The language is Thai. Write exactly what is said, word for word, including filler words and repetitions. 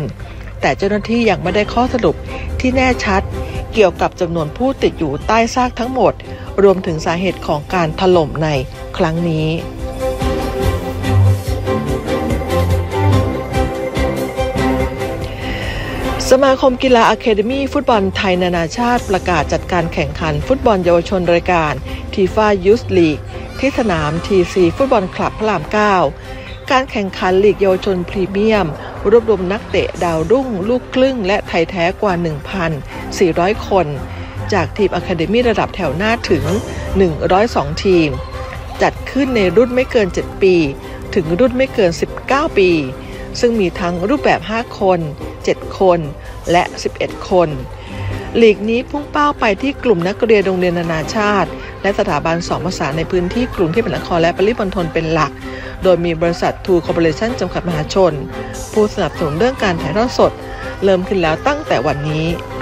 แต่เจ้าหน้าที่ยังไม่ได้ข้อสรุปที่แน่ชัดเกี่ยวกับจำนวนผู้ติดอยู่ใต้ซากทั้งหมดรวมถึงสาเหตุของการถล่มในครั้งนี้สมาคมกีฬาอะคาเดมี่ฟุตบอลไทยนานาชาติประกาศจัดการแข่งขันฟุตบอลเยาวชนรายการ ที เอฟ เอ Youth League ที่สนาม ที ซี ฟุตบอลคลับพระรามเก้าการแข่งขันลีกเยาวชนพรีเมียมรวบรวมนักเตะดาวรุ่งลูกครึ่งและไทยแท้กว่า หนึ่งพันสี่ร้อย คนจากทีมอะคาเดมี่ระดับแถวหน้าถึงหนึ่งร้อยสองทีมจัดขึ้นในรุ่นไม่เกินเจ็ดปีถึงรุ่นไม่เกินสิบเก้าปีซึ่งมีทั้งรูปแบบห้าคนเจ็ดคนและสิบเอ็ดคนลีกนี้พุ่งเป้าไปที่กลุ่มนักเรียนโรงเรียนนานาชาติและสถาบันสอนภาษาในพื้นที่กรุงเทพมหานครและปริมณฑลเป็นหลักโดยมีบริษัททูคอร์ปอเรชั่นจำกัดมหาชนผู้สนับสนุนเรื่องการถ่ายทอดสดเริ่มขึ้นแล้วตั้งแต่วันนี้